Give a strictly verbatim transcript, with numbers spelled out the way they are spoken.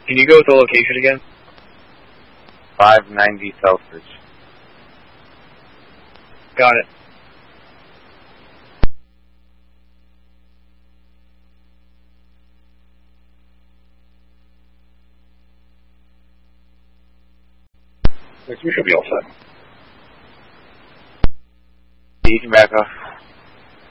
Can you go with the location again? five ninety Southbridge. Got it. You should be all set. You can back off.